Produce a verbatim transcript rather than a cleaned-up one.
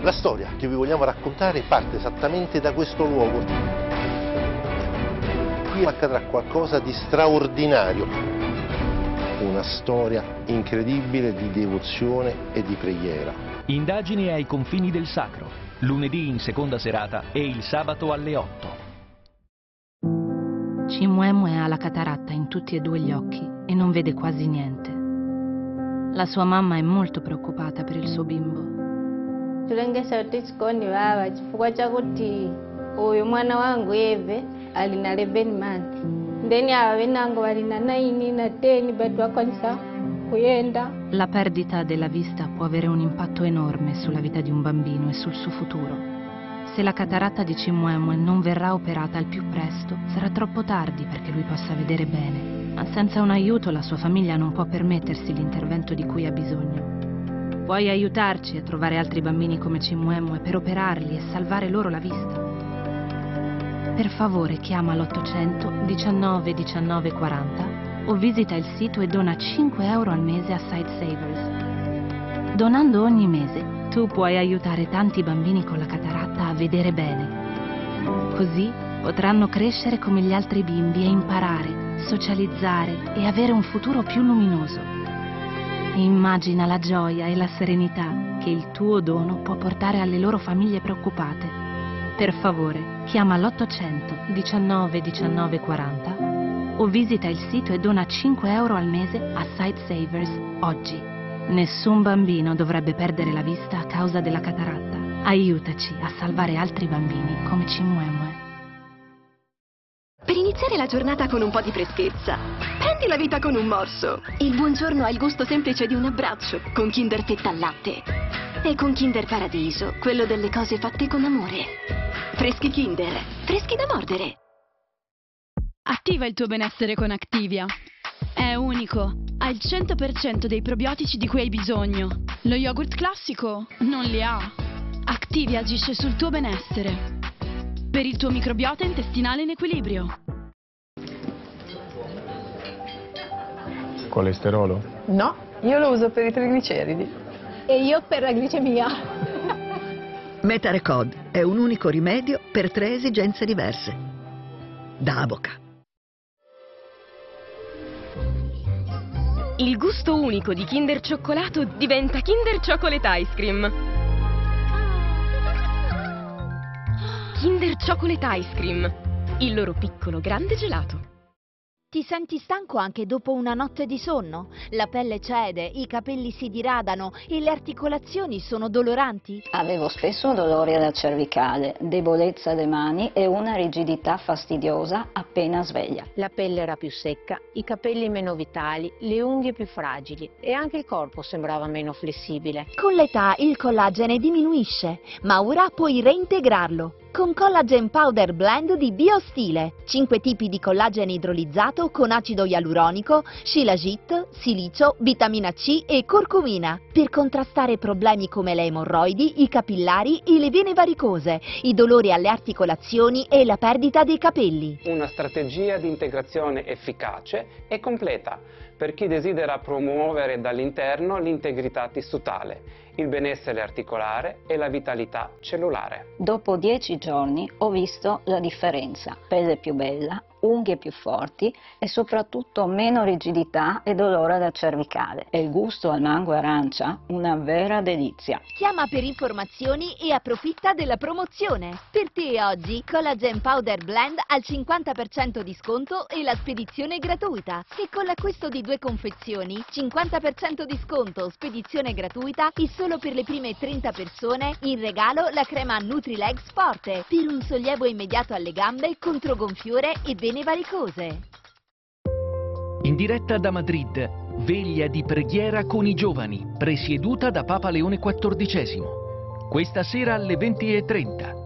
La storia che vi vogliamo raccontare parte esattamente da questo luogo. Qui accadrà qualcosa di straordinario, una storia incredibile di devozione e di preghiera. Indagini ai confini del sacro, lunedì in seconda serata e il sabato alle otto. Chimwemwe ha la cataratta in tutti e due gli occhi e non vede quasi niente. La sua mamma è molto preoccupata per il suo bimbo. Tulengesa kuti chikondi baba chifukwa chakuti uyu mwana wangu Eve alina eleven months. Ndeni ava venango valina nine na ten but wakwanisa kuyenda. La perdita della vista può avere un impatto enorme sulla vita di un bambino e sul suo futuro. Se la cataratta di Chimwemwe non verrà operata al più presto, sarà troppo tardi perché lui possa vedere bene. Ma senza un aiuto la sua famiglia non può permettersi l'intervento di cui ha bisogno. Puoi aiutarci a trovare altri bambini come Chimwemwe per operarli e salvare loro la vista? Per favore chiama l'ottocento diciannove diciannove quaranta o visita il sito e dona cinque euro al mese a Sightsavers. Donando ogni mese, tu puoi aiutare tanti bambini con la cataratta a vedere bene. Così potranno crescere come gli altri bimbi e imparare, socializzare e avere un futuro più luminoso. Immagina la gioia e la serenità che il tuo dono può portare alle loro famiglie preoccupate. Per favore, chiama l'ottocento diciannove diciannove quaranta o visita il sito e dona cinque euro al mese a Sightsavers oggi. Nessun bambino dovrebbe perdere la vista a causa della cataratta. Aiutaci a salvare altri bambini come Chimwemwe. Per iniziare la giornata con un po' di freschezza, prendi la vita con un morso. Il buongiorno ha il gusto semplice di un abbraccio con Kinder Fetta al latte. E con Kinder Paradiso, quello delle cose fatte con amore. Freschi Kinder, freschi da mordere. Attiva il tuo benessere con Activia. È unico, ha il cento per cento dei probiotici di cui hai bisogno. Lo yogurt classico non li ha. Activia agisce sul tuo benessere. Per il tuo microbiota intestinale in equilibrio. Colesterolo? No, io lo uso per i trigliceridi. E io per la glicemia. Metarecod è un unico rimedio per tre esigenze diverse. Da Avoca. Il gusto unico di Kinder Cioccolato diventa Kinder Chocolate Ice Cream. Kinder Chocolate Ice Cream, il loro piccolo grande gelato. Ti senti stanco anche dopo una notte di sonno? La pelle cede, i capelli si diradano e le articolazioni sono doloranti? Avevo spesso dolori alla cervicale, debolezza alle mani e una rigidità fastidiosa appena sveglia. La pelle era più secca, i capelli meno vitali, le unghie più fragili e anche il corpo sembrava meno flessibile. Con l'età il collagene diminuisce, ma ora puoi reintegrarlo. Con Collagen Powder Blend di Biostile. cinque tipi di collagene idrolizzato con acido ialuronico, shilajit, silicio, vitamina C e curcumina. Per contrastare problemi come le emorroidi, i capillari e le vene varicose, i dolori alle articolazioni e la perdita dei capelli. Una strategia di integrazione efficace e completa per chi desidera promuovere dall'interno l'integrità tissutale, il benessere articolare e la vitalità cellulare. Dopo dieci giorni ho visto la differenza. Pelle più bella, unghie più forti e soprattutto meno rigidità e dolore alla cervicale. E il gusto al mango e arancia, una vera delizia. Chiama per informazioni e approfitta della promozione. Per te oggi Collagen Powder Blend al cinquanta per cento di sconto e la spedizione gratuita. E con l'acquisto di due confezioni, cinquanta per cento di sconto, spedizione gratuita e solo per le prime trenta persone in regalo la crema Nutri-Legs Forte per un sollievo immediato alle gambe contro gonfiore e vene varicose. In diretta da Madrid, veglia di preghiera con i giovani, presieduta da Papa Leone quattordicesimo. Questa sera alle venti e trenta.